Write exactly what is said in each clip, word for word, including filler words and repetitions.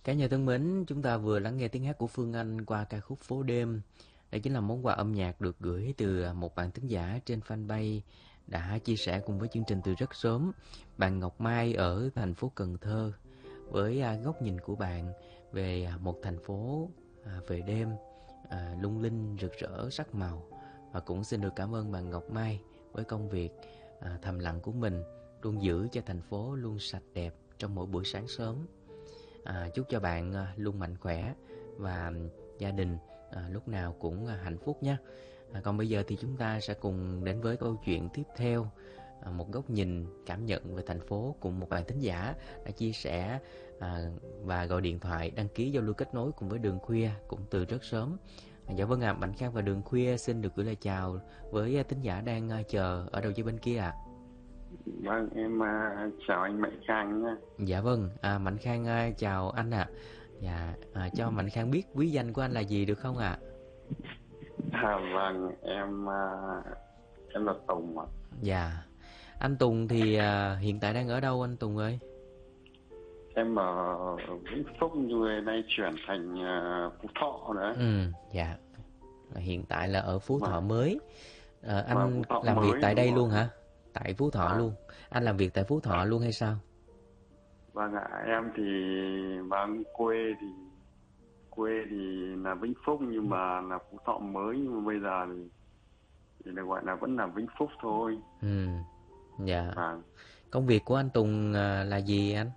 Cả nhà thân mến, chúng ta vừa lắng nghe tiếng hát của Phương Anh qua ca khúc Phố Đêm. Đây chính là món quà âm nhạc được gửi từ một bạn thính giả trên fanpage đã chia sẻ cùng với chương trình từ rất sớm. Bạn Ngọc Mai ở thành phố Cần Thơ với à, góc nhìn của bạn về à, một thành phố à, về đêm à, lung linh rực rỡ sắc màu. Và cũng xin được cảm ơn bạn Ngọc Mai với công việc à, thầm lặng của mình, luôn giữ cho thành phố luôn sạch đẹp trong mỗi buổi sáng sớm. À, chúc cho bạn à, luôn mạnh khỏe và gia đình à, lúc nào cũng à, hạnh phúc nhé. À, còn bây giờ thì chúng ta sẽ cùng đến với câu chuyện tiếp theo, à, một góc nhìn cảm nhận về thành phố cùng một bạn thính giả đã chia sẻ à, và gọi điện thoại đăng ký giao lưu kết nối cùng với Đường Khuya cũng từ rất sớm. À, dạ vâng ạ, à, Mạnh Khang và Đường Khuya xin được gửi lời chào với à, thính giả đang à, chờ ở đầu dây bên kia ạ. À. Vâng, em uh, chào anh Mạnh Khang nhé. Dạ vâng, à, Mạnh Khang à, chào anh ạ. À. Dạ, à, cho Mạnh Khang biết quý danh của anh là gì được không ạ? À? À, vâng, em uh, em là Tùng ạ. Dạ, anh Tùng thì à, hiện tại đang ở đâu anh Tùng ơi? Em ở Vĩnh Phúc nhưng nay chuyển thành uh, Phú Thọ đấy. Ừ, dạ, hiện tại là ở Phú Thọ Vâng. mới. À, anh Vâng, làm việc tại đây rồi. luôn hả? Tại Phú Thọ À. luôn. Anh làm việc tại Phú Thọ luôn hay sao? Vâng ạ, em thì vâng quê thì quê thì là Vĩnh Phúc nhưng mà là Phú Thọ mới, nhưng mà bây giờ thì, thì được gọi là vẫn là Vĩnh Phúc thôi. Ừ, dạ. Vâng. Công việc của anh Tùng à, là gì anh?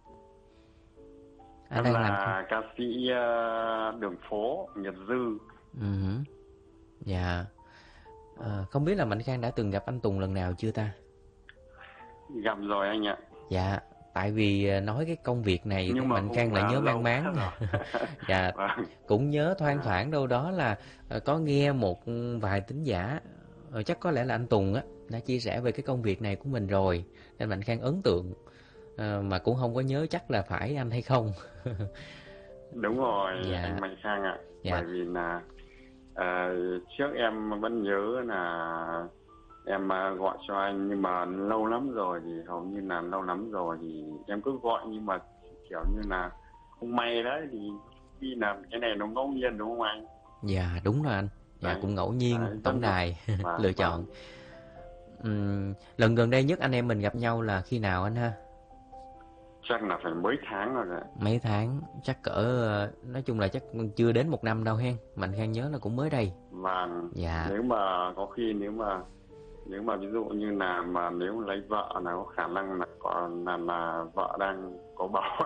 Anh Em đang là làm ca sĩ uh, đường phố Nhật Dư. Ừ, dạ. À, không biết là Mạnh Khang đã từng gặp anh Tùng lần nào chưa ta? Gặp rồi anh ạ. Dạ, tại vì nói cái công việc này Nhưng thì mà Mạnh Khang lại nhớ mang máng. Dạ, vâng. cũng nhớ thoang thoảng đâu đó là có nghe một vài thính giả, chắc có lẽ là anh Tùng á đã chia sẻ về cái công việc này của mình rồi, nên Mạnh Khang ấn tượng, à, mà cũng không có nhớ chắc là phải anh hay không. Đúng rồi, Dạ. anh Mạnh Khang ạ. Dạ. Bởi vì là à, trước em vẫn nhớ là em gọi cho anh, nhưng mà lâu lắm rồi thì hầu như là lâu lắm rồi thì em cứ gọi, nhưng mà kiểu như là không may đấy, thì khi làm cái này nó ngẫu nhiên đúng không anh? Dạ đúng rồi anh. Dạ Đấy. cũng ngẫu nhiên, Đấy, tổng đài vâng, lựa chọn. vâng. Uhm, lần gần đây nhất anh em mình gặp nhau là khi nào anh ha? Chắc là phải mấy tháng rồi đấy. Mấy tháng, chắc cỡ, nói chung là chắc chưa đến một năm đâu hen. Mạnh Khang nhớ là cũng mới đây. Vâng. Dạ. Nếu mà có khi nếu mà nếu mà ví dụ như là mà nếu lấy vợ là có khả năng là còn là, là vợ đang có bầu.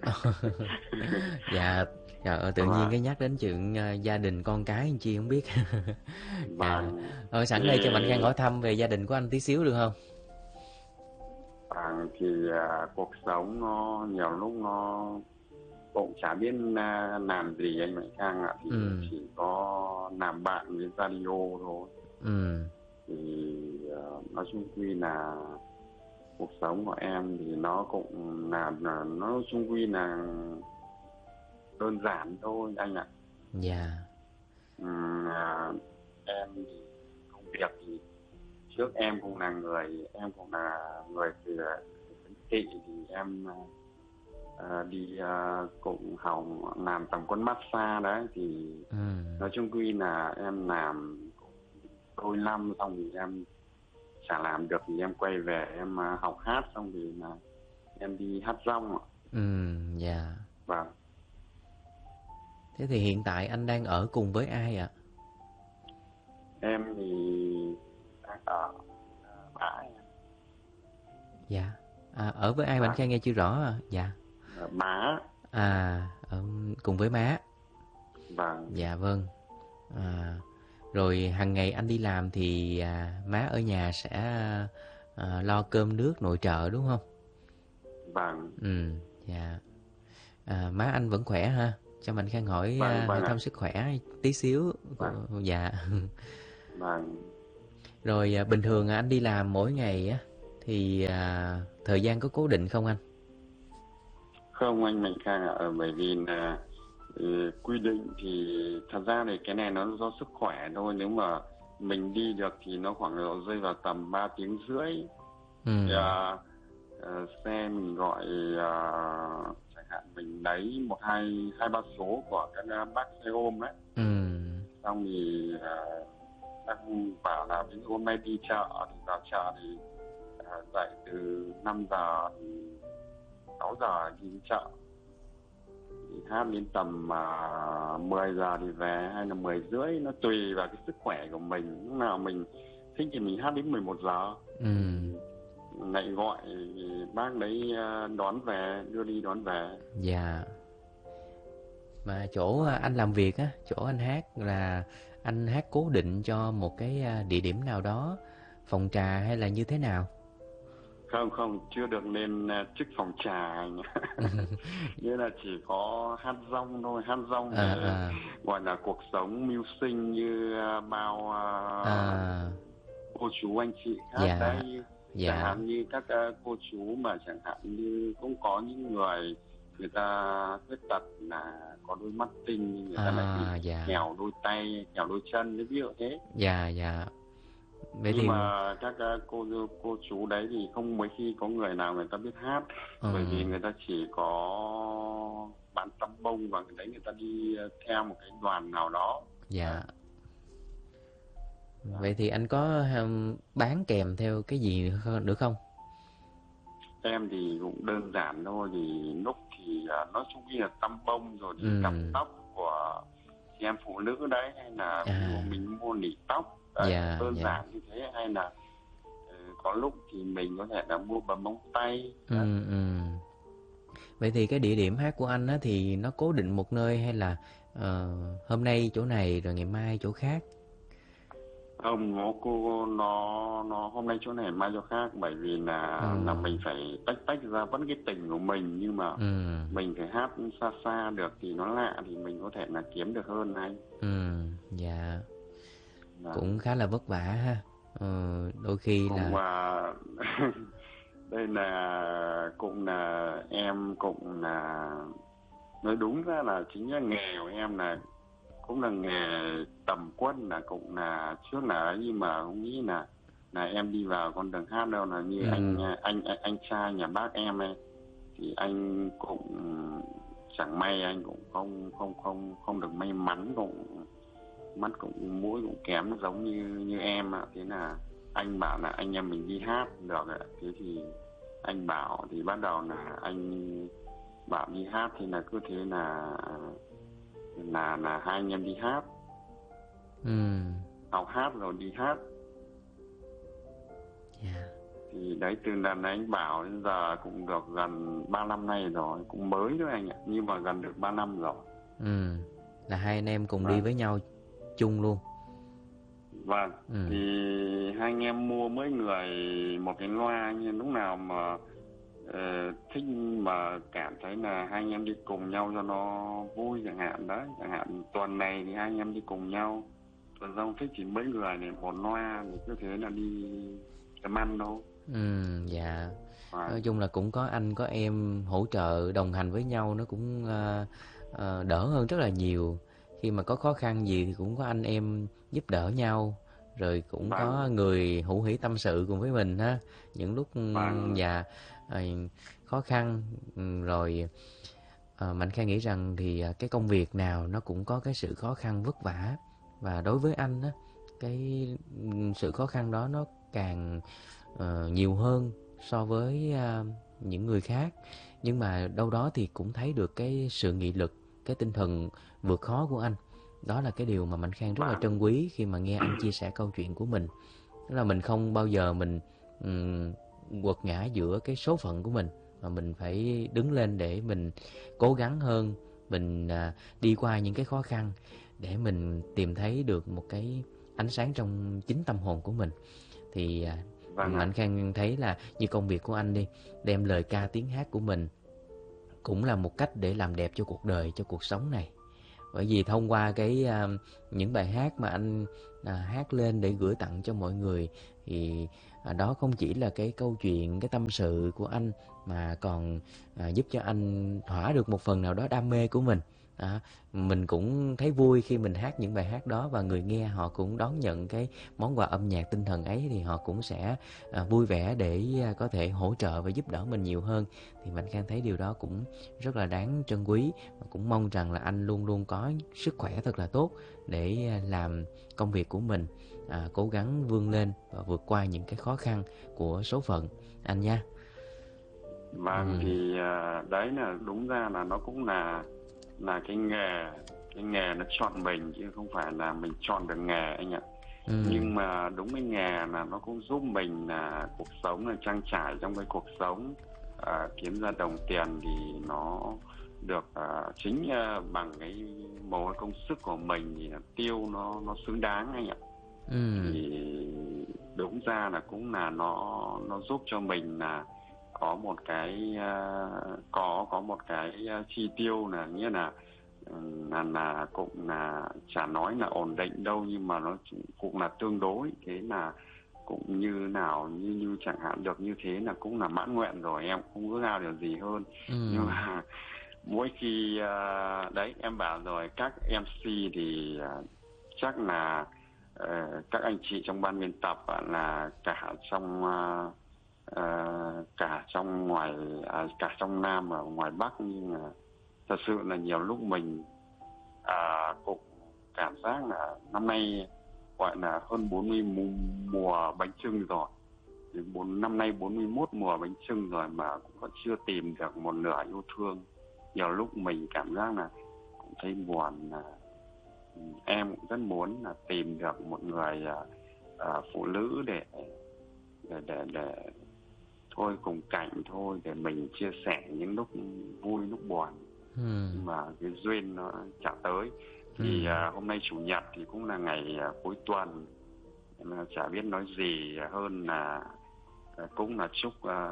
Dạ, trời ơi, tự Vâng. nhiên cái nhắc đến chuyện uh, gia đình con cái anh chi không biết. Vâng. Dạ. Rồi sẵn thì... đây cho Mạnh Khang hỏi thăm về gia đình của anh tí xíu được không? Vâng, thì uh, cuộc sống nó nhiều lúc nó cũng chả biết uh, làm gì anh Mạnh Khang ạ. Thì ừ. chỉ có làm bạn với radio thôi. Ừ. Thì uh, nói chung quy là cuộc sống của em thì nó cũng là, là nó chung quy là đơn giản thôi anh ạ. Dạ. Uhm, à, em thì công việc thì trước em cũng là người em cũng là người từ chính trị, thì em uh, đi uh, cũng học làm tầm quân massage đấy, thì ừ. nói chung quy là em làm đôi năm xong thì em chả làm được, thì em quay về em uh, học hát, xong thì là em đi hát rong ạ. Ừ, dạ. Vâng. Thế thì hiện tại anh đang ở cùng với ai ạ? Em thì đang ở bả em. Dạ. À, ở với ai Vâng. Mạnh Khang nghe chưa rõ à? Dạ. Má. À, ở cùng với má. Vâng. Dạ vâng. À, rồi hàng ngày anh đi làm thì à, má ở nhà sẽ à, lo cơm nước nội trợ đúng không? Vâng. Ừ, dạ. À, má anh vẫn khỏe ha? Cho Mạnh Khang hỏi, Vâng, à, vâng hỏi thăm ạ. sức khỏe tí xíu. Vâng. Dạ. Vâng. Rồi à, bình thường anh đi làm mỗi ngày á thì à, thời gian có cố định không anh? Không anh Mạnh Khang ạ, à, bởi vì là ừ, quy định thì thật ra thì cái này nó do sức khỏe thôi. Nếu mà mình đi được thì nó khoảng độ rơi vào tầm ba tiếng rưỡi. Ừ. Thì, à, à, xe mình gọi à, chẳng hạn mình lấy một hai hai ba số của các à, bác xe ôm ấy. Ừ. Xong thì à, bác bảo là ví dụ hôm nay đi chợ thì vào chợ thì à, dậy từ năm giờ thì sáu giờ đi chợ, thì hát đến tầm à, mười giờ thì về hay là mười rưỡi, nó tùy vào cái sức khỏe của mình. Lúc nào mình thích thì mình hát đến mười một giờ. Ừ. Lại gọi bác đấy à, đón về, đưa đi đón về. Dạ. Mà chỗ à, anh làm việc á, chỗ anh hát là anh hát cố định cho một cái à, địa điểm nào đó, phòng trà hay là như thế nào? Không không, chưa được lên à, chức phòng trà anh ạ. Nghĩa là chỉ có hát rong thôi, hát rong À, để à, gọi là cuộc sống mưu sinh như à, bao à, à, cô chú anh chị khác dạ, đấy. Chẳng dạ, hạn như các à, cô chú mà chẳng hạn như cũng có những người người ta khuyết tật là có đôi mắt tinh, nhưng người ta lại bị à, dạ, nghèo đôi tay, nghèo đôi chân, ví dụ thế. dạ, dạ. Vậy Nhưng thì, mà các à, cô cô chú đấy thì không mấy khi có người nào người ta biết hát, bởi vì ừm, người ta chỉ có bán tăm bông và người đấy người ta đi à, theo một cái đoàn nào đó. Đấy. dạ. Đấy. Vậy thì anh có ừm, bán kèm theo cái gì nữa không- nữa không? Em thì cũng đơn giản thôi, thì lúc thì à, nói chung như là tăm bông rồi thì cặp Ừm, tóc của chị em phụ nữ đấy, hay là ví dụ à, mình mua nỉ tóc đấy, dạ, đơn dạ. giản như thế. Hay là ừ, có lúc thì mình có thể là mua bấm móng tay đấy. Ừm, ừm. Vậy thì cái địa điểm hát của anh á thì nó cố định một nơi hay là ờ, hôm nay chỗ này rồi ngày mai chỗ khác? Không, nó cô nó nó hôm nay chỗ này mai chỗ khác, bởi vì là là mình Ừm, phải tách tách ra vẫn cái tình của mình, nhưng mà ừm, mình phải hát xa xa được thì nó lạ, thì mình có thể là kiếm được hơn anh. ừm, dạ. Là Cũng khá là vất vả ha. Ờ, đôi khi cũng là và đây là cũng là em cũng là nói đúng ra là chính là nghề của em là cũng là nghề tầm quân, là cũng là trước là ấy, nhưng mà không nghĩ là là em đi vào con đường hát đâu. Là như anh ừm, anh anh, anh trai nhà bác em ấy, thì anh cũng chẳng may anh cũng không không không không được may mắn, cũng mắt cũng mũi cũng kém giống như như em ạ. Thế là anh bảo là anh em mình đi hát được ạ. Thế thì anh bảo thì bắt đầu là anh bảo đi hát, thì là cứ thế là là là hai anh em đi hát, ừm, học hát rồi đi hát. dạ, Thì đấy, từ lần anh bảo đến giờ cũng được gần ba năm nay rồi, cũng mới thôi anh ạ, nhưng mà gần được ba năm rồi. ừm. Là hai anh em cùng đi Vâng, với nhau chung luôn. vâng. Thì Ừm, hai anh em mua mỗi người một cái loa, nhưng lúc nào mà ờ, thích mà cảm thấy là hai anh em đi cùng nhau cho nó vui chẳng hạn, đấy, chẳng hạn tuần này thì hai anh em đi cùng nhau, tuần sau thích chỉ mấy người này một loa, thì cứ thế là đi làm ăn đâu. ừm, dạ. Nói Vâng, chung là cũng có anh có em hỗ trợ đồng hành với nhau, nó cũng ờ, ờ, đỡ hơn rất là nhiều. Khi mà có khó khăn gì thì cũng có anh em giúp đỡ nhau, rồi cũng vâng, có người hữu hỉ tâm sự cùng với mình ha. Những lúc ừm, vâng, dạ ờ, khó khăn. Ừm, rồi ờ, Mạnh Khang nghĩ rằng thì à, cái công việc nào nó cũng có cái sự khó khăn vất vả, và đối với anh á, cái ừm, sự khó khăn đó nó càng ờ, nhiều hơn so với à, những người khác. Nhưng mà đâu đó thì cũng thấy được cái sự nghị lực, cái tinh thần vượt khó của anh. Đó là cái điều mà Mạnh Khang rất là vâng, trân quý khi mà nghe anh chia sẻ câu chuyện của mình. Tức là mình không bao giờ mình ừm, quật ngã giữa cái số phận của mình, mà mình phải đứng lên để mình cố gắng hơn, mình à, đi qua những cái khó khăn để mình tìm thấy được một cái ánh sáng trong chính tâm hồn của mình. Thì à, vâng ạ. Mạnh Khang thấy là như công việc của anh đi, đem lời ca tiếng hát của mình cũng là một cách để làm đẹp cho cuộc đời, cho cuộc sống này. Bởi vì thông qua cái à, những bài hát mà anh à, hát lên để gửi tặng cho mọi người, thì à, đó không chỉ là cái câu chuyện, cái tâm sự của anh, mà còn à, giúp cho anh thỏa được một phần nào đó đam mê của mình. Đó, mình cũng thấy vui khi mình hát những bài hát đó và người nghe họ cũng đón nhận cái món quà âm nhạc tinh thần ấy, thì họ cũng sẽ à, vui vẻ để à, có thể hỗ trợ và giúp đỡ mình nhiều hơn. Thì Mạnh Khang thấy điều đó cũng rất là đáng trân quý, và cũng mong rằng là anh luôn luôn có sức khỏe thật là tốt để à, làm công việc của mình, à, cố gắng vươn lên và vượt qua những cái khó khăn của số phận anh nha. Vâng, Ừ. thì à, đấy là đúng ra là nó cũng là là cái nghề cái nghề nó chọn mình chứ không phải là mình chọn được nghề anh ạ. Ừ. Nhưng mà đúng cái nghề là nó cũng giúp mình là cuộc sống là trang trải trong cái cuộc sống, à, kiếm ra đồng tiền thì nó được à, chính à, bằng cái mồ hôi công sức của mình thì là tiêu nó nó xứng đáng anh ạ. Ừ. Thì đúng ra là cũng là nó nó giúp cho mình là có một cái uh, có có một cái uh, chi tiêu là nghĩa là là là cũng là chả nói là ổn định đâu, nhưng mà nó cũng là tương đối, thế là cũng như nào như như chẳng hạn được như thế là cũng là mãn nguyện rồi, em không ước ao điều gì hơn. Ừ. Nhưng mà mỗi khi uh, đấy em bảo rồi, các em xê thì uh, chắc là uh, các anh chị trong ban biên tập uh, là cả trong uh, uh, cả trong ngoài à, cả trong Nam và ngoài Bắc, nhưng mà thật sự là nhiều lúc mình à, cũng cảm giác là năm nay gọi là hơn bốn mươi mùa bánh chưng rồi, bốn năm nay bốn mươi mốt mùa bánh chưng rồi mà cũng vẫn chưa tìm được một nửa yêu thương. Nhiều lúc mình cảm giác là cũng thấy buồn, là em cũng rất muốn là tìm được một người à, à, phụ nữ để để để để thôi cùng cảnh thôi, để mình chia sẻ những lúc vui lúc buồn. Ừ. Nhưng mà cái duyên nó chả tới. Thì Ừ. à, hôm nay chủ nhật thì cũng là ngày à, cuối tuần, mà chả biết nói gì hơn là à, cũng là chúc à,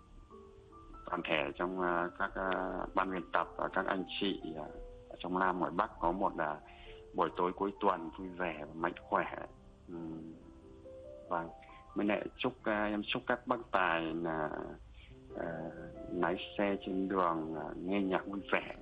toàn thể trong à, các à, ban biên tập và các anh chị à, ở trong Nam ngoài Bắc có một à, buổi tối cuối tuần vui vẻ và mạnh khỏe. Ừ. Vâng, mới lại chúc uh, em chúc các bác tài là uh, lái xe trên đường uh, nghe nhạc vui vẻ.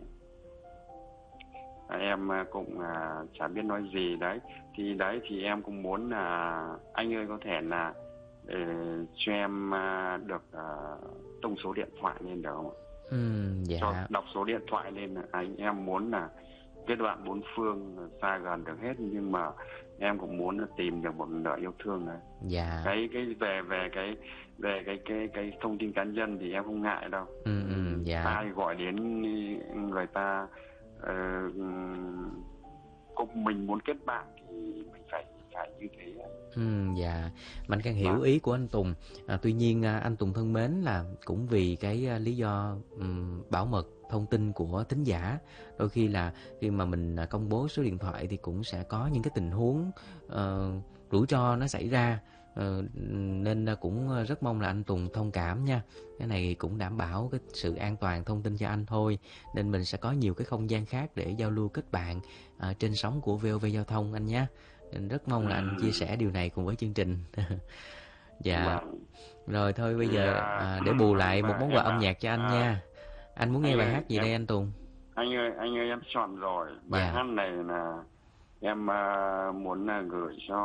Uh, em uh, cũng uh, chả biết nói gì đấy. Thì đấy thì em cũng muốn là uh, anh ơi có thể là uh, cho em uh, được uh, tung số điện thoại lên được không ạ? Ừ. Dạ. Cho đọc số điện thoại lên, anh em muốn là kết bạn bốn phương xa gần được hết, nhưng mà em cũng muốn tìm được một nửa yêu thương này. Dạ. Cái cái về về cái về cái cái cái thông tin cá nhân thì em không ngại đâu. Ừ. Ừ. Dạ. Ai gọi đến người ta uh, cùng mình muốn kết bạn thì mình phải phải như thế. Ừ. Dạ, Mạnh Khang hiểu Vâng. ý của anh Tùng. À, tuy nhiên à, anh Tùng thân mến, là cũng vì cái à, lý do um, bảo mật thông tin của thính giả, đôi khi là khi mà mình à, công bố số điện thoại thì cũng sẽ có những cái tình huống uh, rủi ro nó xảy ra. Ờ, nên à, cũng à, rất mong là anh Tùng thông cảm nha. Cái này cũng đảm bảo cái sự an toàn thông tin cho anh thôi, nên mình sẽ có nhiều cái không gian khác để giao lưu kết bạn à, trên sóng của vê o vê Giao thông anh nhé. Nên rất mong là anh chia sẻ điều này cùng với chương trình. Dạ. Vâng. Rồi thôi bây Thì, giờ à, để bù lại một và món quà em âm bảo, nhạc cho anh à, nha. Anh muốn nghe anh bài ơi hát gì em đây anh Tùng? anh ơi anh ơi em chọn rồi. Bài Dạ. hát này là em uh, muốn uh, gửi cho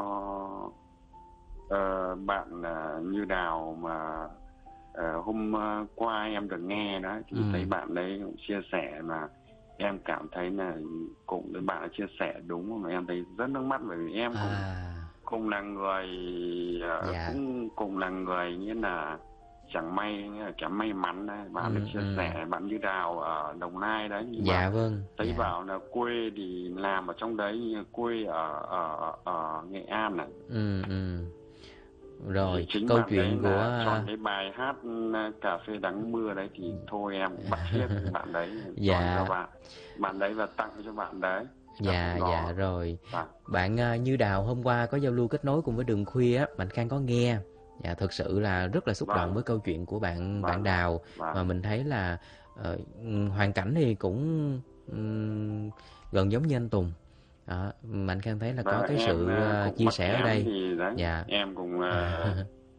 uh, bạn uh, Như Đào mà uh, hôm uh, qua em được nghe đó, thì Ừ. thấy bạn đấy cũng chia sẻ mà em cảm thấy là cùng với bạn chia sẻ đúng, mà em thấy rất nước mắt, bởi vì em cũng À. cùng là người uh, Dạ. cũng cùng là người nghĩa là chẳng may kẻ may mắn đấy. Bạn Ừ. được chia Ừ. sẻ bạn Như Đào ở Đồng Nai đấy, nhưng mà Dạ vâng. thấy Dạ. bảo là quê thì làm ở trong đấy, nhưng quê ở ở ở Nghệ An này. Ừ. Ừ. Thì Rồi chính câu bạn đấy chuyện của là chọn cái bài hát Cà Phê Đắng Mưa đấy, thì thôi em cũng bắt chiếc bạn đấy chọn cho dạ. bạn bạn đấy và tặng cho bạn đấy. Dạ. Dạ rồi. Vâng. Bạn à, Như Đào hôm qua có giao lưu kết nối cùng với Đường Khuya á, Mạnh Khang có nghe. Dạ, thực sự là rất là xúc động Vâng. với câu chuyện của bạn bạn Vâng. Đào. Vâng. Mà mình thấy là ờ, hoàn cảnh thì cũng ừm, gần giống như anh Tùng. Đó, Mạnh Khang thấy là có Vâng, cái em sự uh, ờ, cũng chia mất sẻ ở kém đây. thì đấy, Dạ. em cũng uh,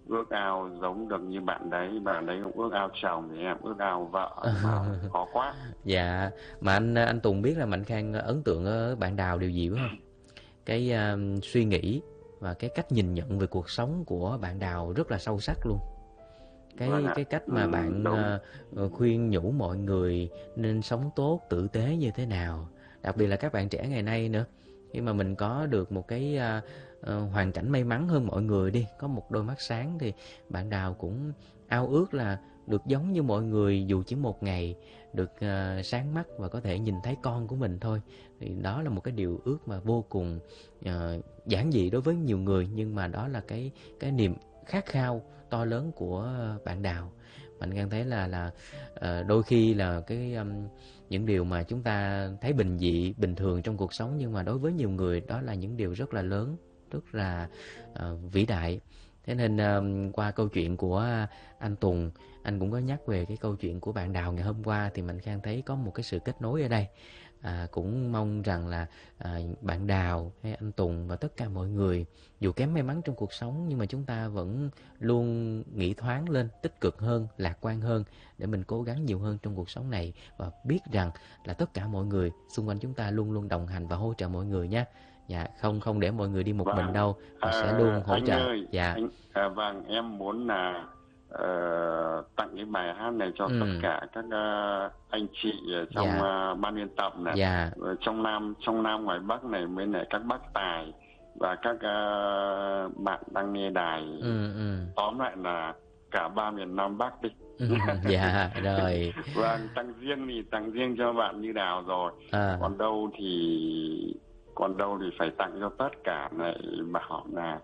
ước ao giống được như bạn đấy, bạn đấy cũng ước ao chồng thì em ước ao vợ mà khó quá. Dạ, mà anh anh Tùng biết là Mạnh Khang ấn tượng ở bạn Đào điều gì phải không? Cái uh, suy nghĩ và cái cách nhìn nhận về cuộc sống của bạn Đào rất là sâu sắc luôn. Vâng Cái ạ. cái cách Ừ, mà bạn đúng. uh, khuyên nhủ mọi người nên sống tốt, tử tế như thế nào. Đặc biệt là các bạn trẻ ngày nay nữa. Khi mà mình có được một cái uh, uh, hoàn cảnh may mắn hơn mọi người đi, có một đôi mắt sáng thì bạn Đào cũng ao ước là được giống như mọi người dù chỉ một ngày, được uh, sáng mắt và có thể nhìn thấy con của mình thôi. Thì đó là một cái điều ước mà vô cùng uh, giản dị đối với nhiều người, nhưng mà đó là cái cái niềm khát khao to lớn của bạn Đào. Mình cảm thấy là là uh, đôi khi là cái um, những điều mà chúng ta thấy bình dị, bình thường trong cuộc sống, nhưng mà đối với nhiều người đó là những điều rất là lớn, rất là uh, vĩ đại. Thế nên um, qua câu chuyện của anh Tùng, anh cũng có nhắc về cái câu chuyện của bạn Đào ngày hôm qua, thì mình Khang thấy có một cái sự kết nối ở đây. À, cũng mong rằng là à, bạn Đào hay anh Tùng và tất cả mọi người dù kém may mắn trong cuộc sống, nhưng mà chúng ta vẫn luôn nghĩ thoáng lên, tích cực hơn, lạc quan hơn, để mình cố gắng nhiều hơn trong cuộc sống này, và biết rằng là tất cả mọi người xung quanh chúng ta luôn luôn đồng hành và hỗ trợ mọi người nha. Dạ, không không để mọi người đi một Vâng. mình đâu, mà À, sẽ luôn hỗ anh trợ. ơi, Dạ. anh, à, vâng, em muốn là uh, tặng cái bài hát này cho Ừ. tất cả các uh, anh chị ở trong Dạ. uh, ban biên tập này, Dạ. trong Nam, trong Nam ngoài Bắc này, với lại các bác tài và các uh, bạn đang nghe đài. Ừ, ừ. Tóm lại là cả ba miền Nam Bắc đi. Ừ, dạ, rồi. Vâng, tặng riêng thì tặng riêng cho bạn Như Đào rồi. À. Còn đâu thì còn đâu thì phải tặng cho tất cả này, bảo là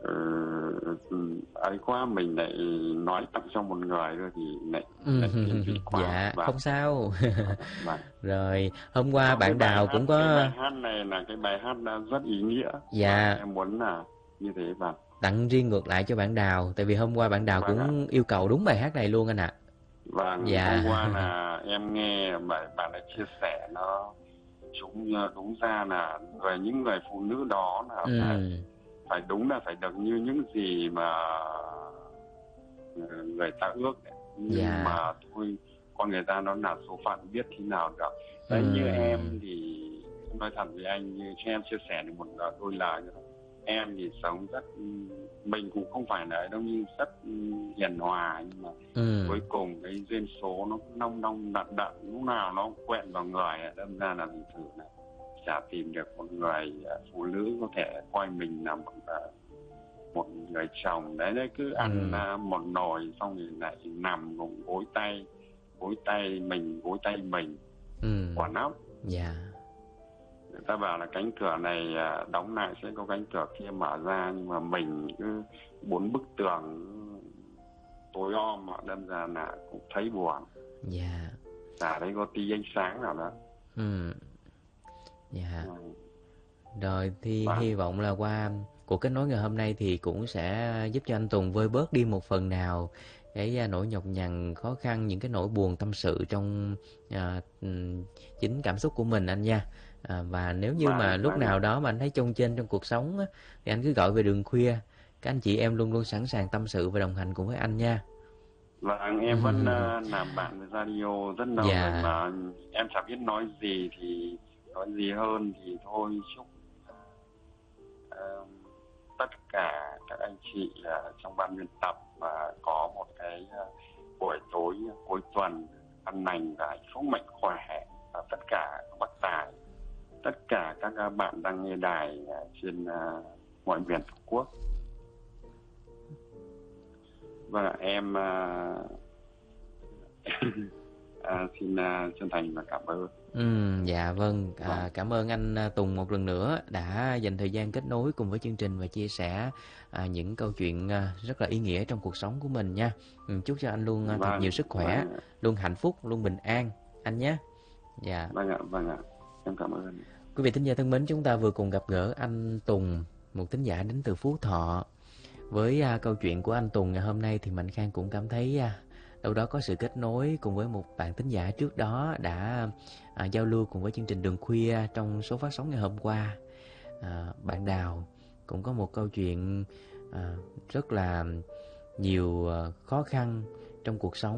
uh, ấy quá, mình lại nói tặng cho một người rồi thì lại, lại thiên vị quá. Dạ, và, không sao. và, Rồi, hôm qua bạn Đào hát, cũng có... Cái bài hát này là cái bài hát rất ý nghĩa. Dạ. Em muốn là như thế bạn. Tặng riêng ngược lại cho bạn Đào, tại vì hôm qua bạn Đào Vâng cũng ạ. yêu cầu đúng bài hát này luôn anh ạ. Vâng, dạ. hôm qua là em nghe bạn bạn ấy chia sẻ nó chúng đúng ra là về những người phụ nữ đó là ừ. phải phải đúng là phải được như những gì mà người ta ước, nhưng dạ. mà thôi con người ta nó là số phận, biết thế nào được. Đấy, ừ. như em thì nói thật với anh, như cho em chia sẻ được một đôi lời nữa. Em thì sống rất, mình cũng không phải là đâu như rất hiền hòa, nhưng mà ừ. cuối cùng cái duyên số nó nông nông đặn đặn, lúc nào nó quẹn vào người, đâm ra là mình thử là chả tìm được một người phụ nữ có thể coi mình là một, một người chồng. Đấy, đấy cứ ăn ừ. một nồi xong thì lại nằm cùng gối tay gối tay mình gối tay mình ừ. quả lắm. dạ. Người ta bảo là cánh cửa này đóng lại sẽ có cánh cửa kia mở ra, nhưng mà mình cứ bốn bức tường tối om mà đâm ra là cũng thấy buồn. dạ. Chả thấy có tí ánh sáng nào đó. ừ. dạ. ừ. Rồi thì Vâng. hy vọng là qua cuộc kết nối ngày hôm nay thì cũng sẽ giúp cho anh Tùng vơi bớt đi một phần nào cái nỗi nhọc nhằn, khó khăn, những cái nỗi buồn tâm sự trong à, chính cảm xúc của mình anh nha. À, và nếu như vâng, mà lúc vâng. nào đó mà anh thấy chông chênh trong cuộc sống á, thì anh cứ gọi về đường khuya, các anh chị em luôn luôn sẵn sàng tâm sự và đồng hành cùng với anh nha. Vâng, em vẫn uh, làm bạn với radio rất lâu dạ. rồi mà em chẳng biết nói gì thì nói gì hơn, thì thôi chúc uh, tất cả các anh chị uh, trong ban biên tập và có một cái uh, buổi tối cuối tuần an lành và hạnh phúc, mạnh khỏe, và tất cả các bác tài, tất cả các bạn đang nghe đài trên uh, mọi miền Tổ quốc. Vâng ạ, em uh, à, xin uh, chân thành và cảm ơn. Ừ, dạ vâng, à, cảm ơn anh Tùng một lần nữa đã dành thời gian kết nối cùng với chương trình và chia sẻ à, những câu chuyện à, rất là ý nghĩa trong cuộc sống của mình nha. Ừ, chúc cho anh luôn à, thật vâng, nhiều sức khỏe, vâng. luôn hạnh phúc, luôn bình an anh nhé. Dạ. Vâng ạ, vâng ạ, em cảm ơn. Quý vị thính giả thân mến, chúng ta vừa cùng gặp gỡ anh Tùng, một thính giả đến từ Phú Thọ. Với à, câu chuyện của anh Tùng ngày hôm nay thì Mạnh Khang cũng cảm thấy à, đâu đó có sự kết nối cùng với một bạn thính giả trước đó đã à, giao lưu cùng với chương trình Đường Khuya trong số phát sóng ngày hôm qua. À, bạn Đào cũng có một câu chuyện à, rất là nhiều khó khăn trong cuộc sống.